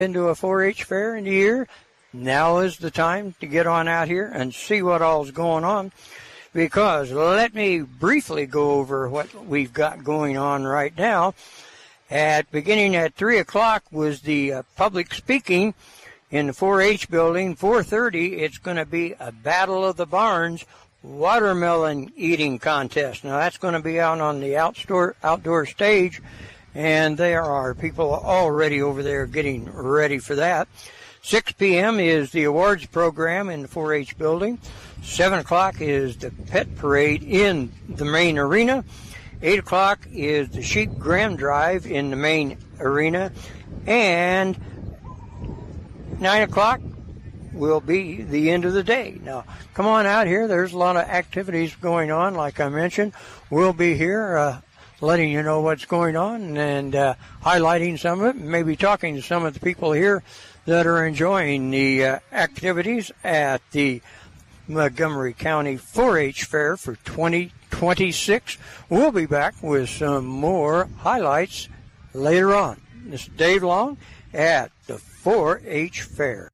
into a 4-H fair in the year, now is the time to get on out here and see what all's going on. Because let me briefly go over what we've got going on right now. Beginning at 3 o'clock was the public speaking in the 4-H building. 4:30, it's going to be a Battle of the Barns watermelon eating contest. Now, that's going to be out on the outdoor stage, and there are people already over there getting ready for that. 6 p.m. is the awards program in the 4-H building. 7 o'clock is the pet parade in the main arena. 8 o'clock is the sheep grand drive in the main arena. And 9 o'clock will be the end of the day. Now, come on out here. There's a lot of activities going on, like I mentioned. We'll be here letting you know what's going on and highlighting some of it, maybe talking to some of the people here that are enjoying the activities at the Montgomery County 4-H Fair for 2026. We'll be back with some more highlights later on. This is Dave Long at the 4-H Fair.